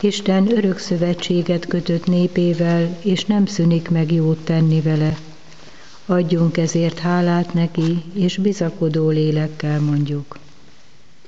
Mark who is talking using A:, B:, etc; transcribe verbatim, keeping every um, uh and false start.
A: Isten örök szövetséget kötött népével, és nem szűnik meg jót tenni vele. Adjunk ezért hálát neki, és bizakodó lélekkel mondjuk.